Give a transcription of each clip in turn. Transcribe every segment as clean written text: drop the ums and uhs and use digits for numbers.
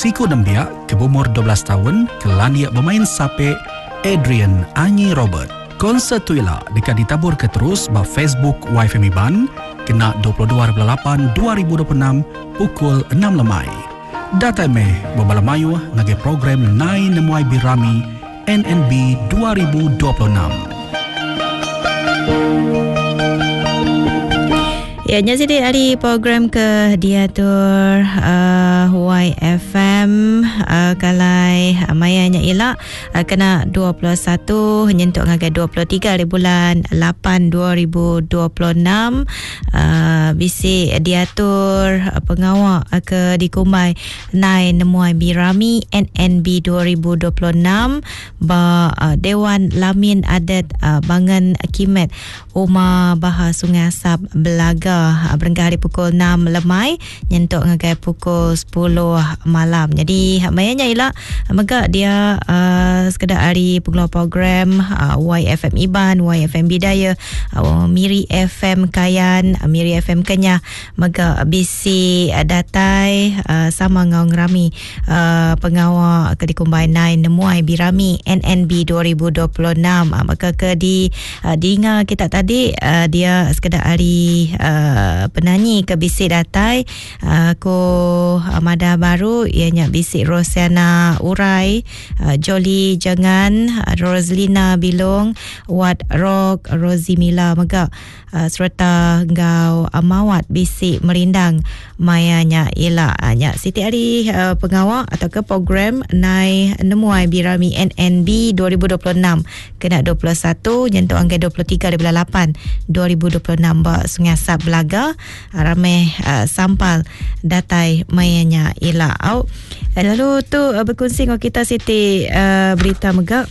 Siku Nembia ke umur 12 tahun kelandia bermain sape Adrian Anyi Robert. Konsert tuila dekat ditabur ke terus ba Facebook YFM Iban kena 22/8/2026 pukul 6 lemai. Data meh berbala mayu ngagai program Nai Nemuai Birami NNB 2026. Ya, jadi hari program ke diatur YFM kalai mayanya elak kena 21 nyentuk ngagai 23 hari bulan 8 2026 bisi diatur pengawal ke dikumai Nai Nemuai Birami NNB 2026 ba Dewan Lamin Adat Bangan Kimet Umar Bahar Sungai Asap Belaga berengah hari pukul 6 lemai nyentuk ngagai pukul 10 malam. Jadi mayanya ialah megak dia sekadar hari pengeluar program YFM Iban, YFM Bidaya, Miri FM Kayan, Miri FM Kenyah megak bisi datai sama ngau ngerami pengawal ke dikumbai Nai Nemuai Birami NNB 2026. Maka ke di ingat kita tadi dia sekadar hari penyanyi ke bisik datai ko Madah Baru ianya bisik Rosiana Urai, Jolly Jangan, Roslina Bilong, Wat Rock, Rosie Mila megak serta ngau Mawat bisik Merindang mayanya ialah nya Siti Ali pengawal atau ke program Nai Nemuai Birami NNB 2026 kena 21 nyentuk angka 23/8 2026 ba Sungai Asap Belaga ramai sampal datai mayanya ialah au. Lalu tu berkongsi dengan kita Siti berita megak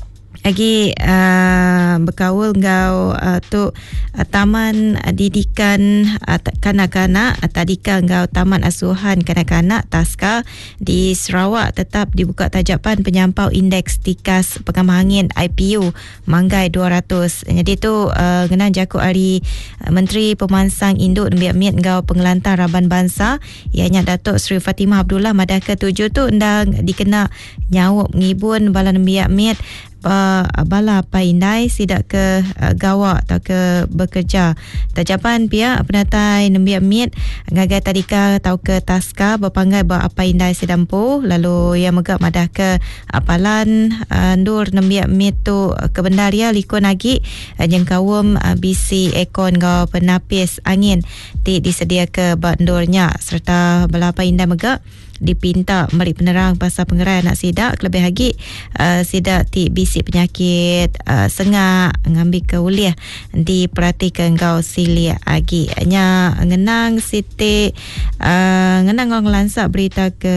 lagi berkawal ngau tu Taman Didikan Kanak-kanak tadika ngau Taman Asuhan Kanak-kanak Taska di Sarawak tetap dibuka tajapan penyampau indeks tikas pengamah angin IPU manggai 200. Jadi tu ngenang jakut hari Menteri Pemansang Induk Miat ngau Pengelantar Raban Bangsa ianya Datuk Seri Fatimah Abdullah madah ke-7 tu ndang dikena nyawuk ngibun balan miat bala paindai sidak ke gawak atau ke bekerja tajapan pihak penatai nembiak miat ngagai tadika atau ke taska berpanggai ba apa indai sedampu lalu yang megak madah ke apalan ndur nembiak miat tu ke bendaria likon lagi yang kawum bisi ekon gau penapis angin disedia ke bandurnya serta bala paindai megak dipinta mari penerang pasal pengerai anak sidak lebih lagi sidak ti bisik penyakit sengak ngambil ke uliah diperhatikan kau silia agi nya ngenang Siti ngenang orang lansak berita ke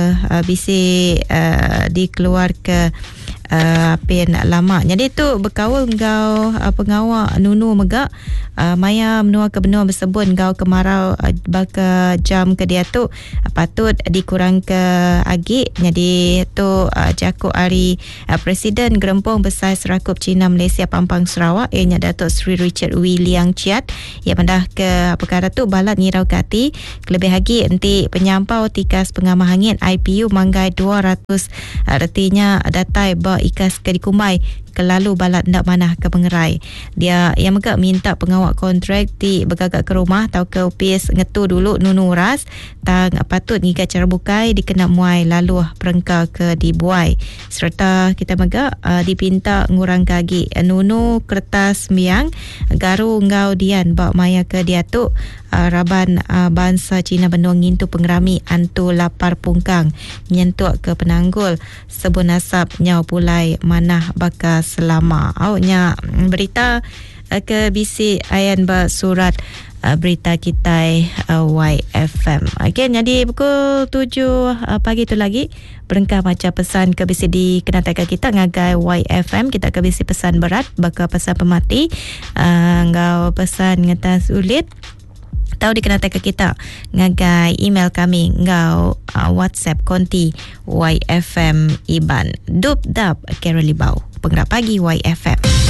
bisik dikeluar ke pin lama. Jadi tu berkawal ngau pengawal Nunu megak maya menua ke benua bersebut ngau kemarau baka jam ke dia tu patut dikurang ke agi. Jadi tu jakut hari Presiden Gerempong Besar Serakup Cina Malaysia Pampang Sarawak ianya Datuk Seri Richard William Chiat yang mendah ke perkara tu balat ngirau kati lebih lagi enti penyampau tikas pengamah angin IPU manggai 200 artinya datai ba ikas ke dikumai kelalu balat ndak manah ke pengerai. Dia yang megak minta pengawal kontrak di bergagak ke rumah atau ke opis ngetu dulu Nunu ras tang patut ngiga cara bukai dikena muai lalu perengka ke dibuai serta kita megak dipinta ngurang kagi Nunu kertas miang garu ngau dian bak maya ke diatuk Raban Bangsa Cina Benua ngintu pengerami antu lapar pungkang nyentuk ke penanggul sebun asap nyau pulai manah baka selama awaknya berita ke bisi ayan ba surat berita kita YFM. Okay, jadi pukul 7 pagi tu lagi berengkah macam pesan ke bisi di kenatakan kita ngagai YFM kita ke bisi pesan berat baka pesan pemati ngau pesan ngetas ulit tahu dikenatakan kita ngagai email kami ngau WhatsApp konti YFM Iban Dub Dab Kerolibau Penggerak Pagi YFM.